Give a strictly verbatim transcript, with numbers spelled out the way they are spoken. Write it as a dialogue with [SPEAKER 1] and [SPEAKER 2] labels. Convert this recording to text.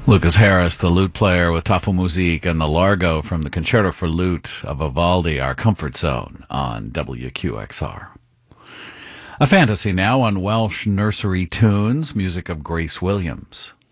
[SPEAKER 1] Lucas Harris, the lute player with Tafu Musik, and the Largo from the Concerto for Lute of Vivaldi, our comfort zone on W Q X R. A fantasy now on Welsh nursery tunes, music of Grace Williams.